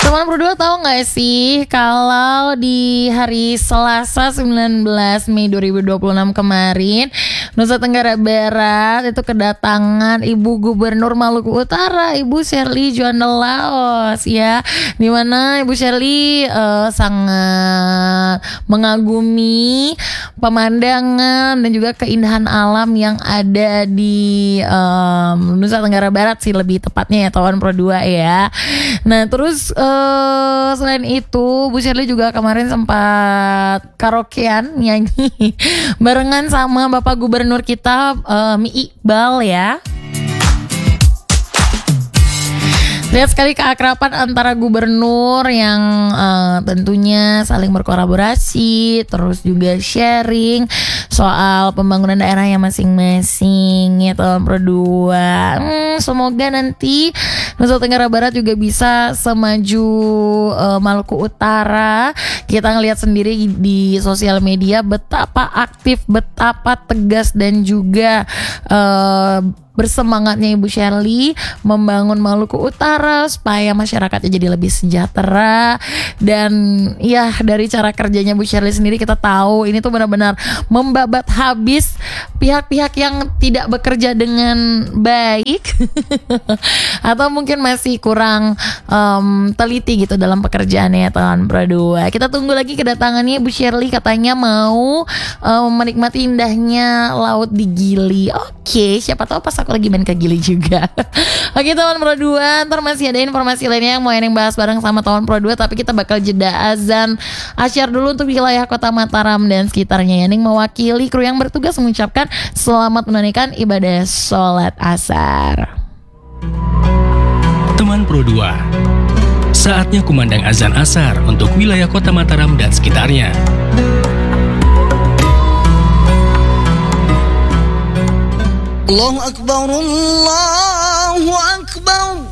Teman berdua tahu nggak sih kalau di hari Selasa 19 Mei 2026 kemarin Nusa Tenggara Barat itu kedatangan Ibu Gubernur Maluku Utara, Ibu Shirley Juanda Laos ya, dimana Ibu Shirley sangat mengagumi pemandangan dan juga keindahan alam yang ada di Nusa Tenggara Barat sih lebih tepatnya ya Tawan Pro 2 ya. Nah terus selain itu Bu Shirley juga kemarin sempat karaokean nyanyi barengan sama Bapak Gubernur kita Mi Iqbal ya. Lihat sekali keakraban antara gubernur yang tentunya saling berkolaborasi, terus juga sharing soal pembangunan daerahnya masing-masing ya Tawan Pro 2. Semoga nanti Nusa Tenggara Barat juga bisa semaju Maluku Utara. Kita ngelihat sendiri di sosial media betapa aktif, betapa tegas dan juga bersemangatnya Ibu Shirley membangun Maluku Utara supaya masyarakatnya jadi lebih sejahtera. Dan ya dari cara kerjanya Bu Shirley sendiri kita tahu ini tuh benar-benar membabat habis pihak-pihak yang tidak bekerja dengan baik atau mungkin masih kurang teliti gitu dalam pekerjaannya Tawan Pro 2. Kita tunggu lagi kedatangannya Bu Shirley, katanya mau menikmati indahnya laut di Gili. Oke, siapa tahu pas aku lagi main ke Gili juga. Oke Tawan Pro 2, ntar masih ada informasi lainnya yang mau yang bahas bareng sama Tawan Pro 2, tapi kita bakal jeda azan asyar dulu untuk wilayah Kota Mataram dan sekitarnya. Yang mewakili kru yang bertugas mengucapkan selamat menunaikan ibadah sholat asar. Teman Pro 2, saatnya kumandang azan asar untuk wilayah Kota Mataram dan sekitarnya. Allahu Akbar, Allahu Akbar.